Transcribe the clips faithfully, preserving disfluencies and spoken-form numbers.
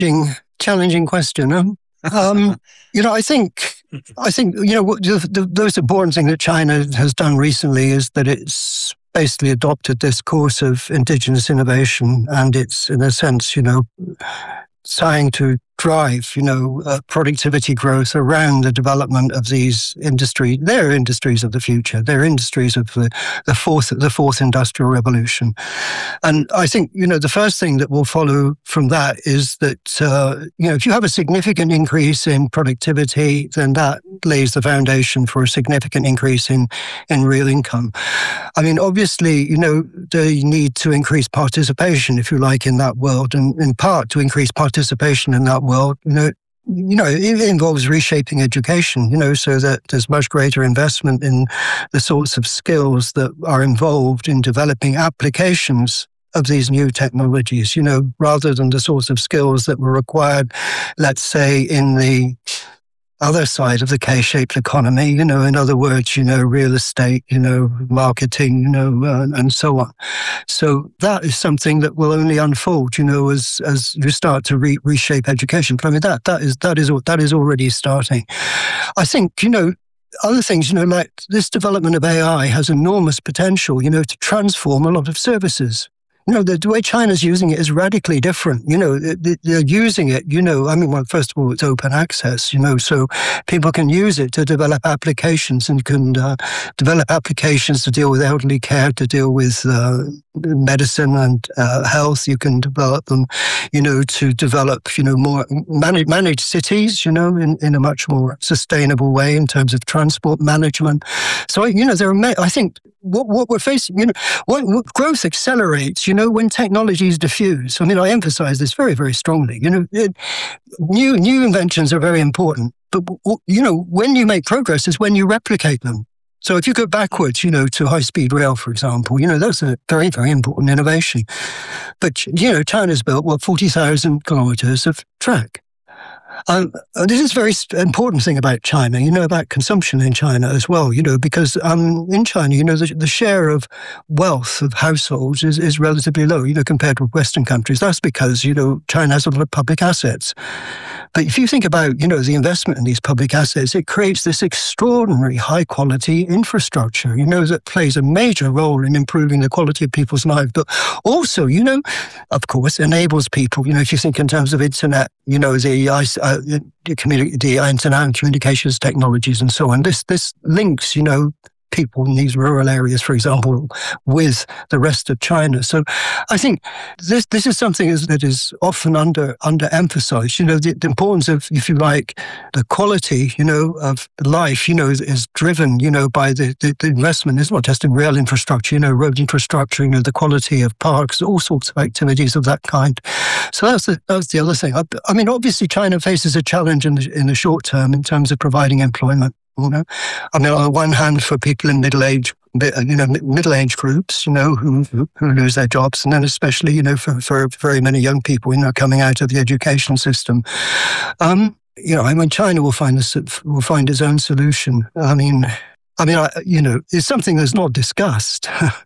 challenging, challenging question. Um, um, you know, I think, I think, you know, what the, the, the most important thing that China has done recently is that it's basically adopted this course of indigenous innovation, and it's, in a sense, you know, trying to drive, you know, uh, productivity growth around the development of these industries. They're industries of the future. They're industries of the, the fourth, the fourth industrial revolution. And I think, you know, the first thing that will follow from that is that, uh, you know, if you have a significant increase in productivity, then that lays the foundation for a significant increase in, in real income. I mean, obviously, you know, they need to increase participation, if you like, in that world, and in part to increase participation in that world. Well, you know, you know, it involves reshaping education, you know, so that there's much greater investment in the sorts of skills that are involved in developing applications of these new technologies, you know, rather than the sorts of skills that were required, let's say, in the other side of the K-shaped economy, you know, in other words, you know, real estate, you know, marketing, you know, uh, and so on. So that is something that will only unfold, you know, as as you start to re- reshape education. But I mean, that that is that is that is already starting. I think, you know, other things, you know, like this development of A I has enormous potential, you know, to transform a lot of services. You know, the, the way China's using it is radically different. You know, they, they're using it, you know, I mean, well, first of all, it's open access, you know, so people can use it to develop applications and can uh, develop applications to deal with elderly care, to deal with uh, medicine and uh, health. You can develop them, you know, to develop, you know, more manage, manage cities, you know, in, in a much more sustainable way in terms of transport management. So, you know, there are, I think, what, what we're facing, you know, what, what growth accelerates, you know, when technologies diffuse. I mean, I emphasize this very, very strongly. You know, it, new new inventions are very important, but, you know, when you make progress is when you replicate them. So if you go backwards, you know, to high-speed rail, for example, you know, that's a very, very important innovation. But, you know, China's built, what, forty thousand kilometers of track. Um, this is a very important thing about China, you know, about consumption in China as well, you know, because um, in China, you know, the, the share of wealth of households is, is relatively low, you know, compared with Western countries. That's because, you know, China has a lot of public assets. But if you think about, you know, the investment in these public assets, it creates this extraordinary high-quality infrastructure, you know, that plays a major role in improving the quality of people's lives. But also, you know, of course, enables people, you know, if you think in terms of internet, you know, the, uh, the, communi- the internet and communications technologies and so on, this, this links, you know, people in these rural areas, for example, with the rest of China. So I think this this is something that is often under underemphasized. You know, the, the importance of, if you like, the quality, you know, of life, you know, is, is driven, you know, by the, the, the investment. It's not just in rail infrastructure, you know, road infrastructure, you know, the quality of parks, all sorts of activities of that kind. So that's the, that's the other thing. I, I mean, obviously, China faces a challenge in the, in the short term in terms of providing employment. You know, I mean, on the one hand, for people in middle age, you know, middle age groups, you know, who who lose their jobs, and then especially, you know, for, for very many young people, you know, coming out of the education system. Um, you know, I mean, China will find this, will find its own solution. I mean, I mean, I, you know, it's something that's not discussed.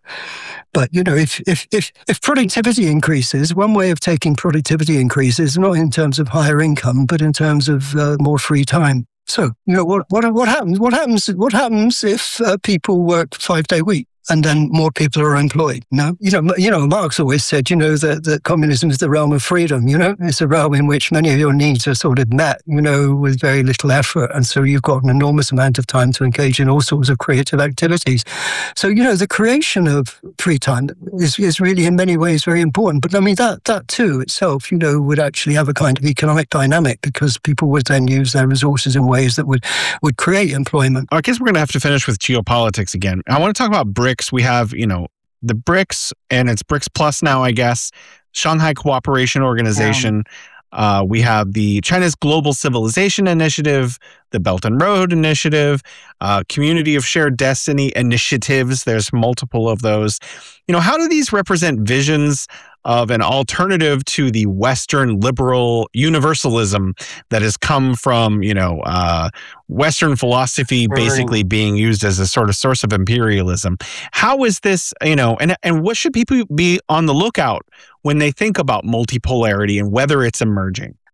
But, you know, if, if, if, if productivity increases, one way of taking productivity increases, not in terms of higher income, but in terms of uh, more free time. So, you know, what what what happens? What happens? What happens if uh, people work five day week and then more people are employed? No, you know, you know, Marx always said, you know, that, that communism is the realm of freedom. You know, it's a realm in which many of your needs are sort of met, you know, with very little effort, and so you've got an enormous amount of time to engage in all sorts of creative activities. So, you know, the creation of free time is is really in many ways very important. But I mean, that that too itself, you know, would actually have a kind of economic dynamic, because people would then use their resources in ways that would would create employment. I guess we're going to have to finish with geopolitics again. I want to talk about BRICS. We have, you know, the BRICS, and it's BRICS Plus now, I guess, Shanghai Cooperation Organization. Yeah. Uh, we have the China's Global Civilization Initiative, the Belt and Road Initiative, uh, Community of Shared Destiny initiatives. There's multiple of those. You know, how do these represent visions of an alternative to the Western liberal universalism that has come from, you know, uh, Western philosophy basically being used as a sort of source of imperialism? How is this, you know, and, and what should people be on the lookout when they think about multipolarity and whether it's emerging?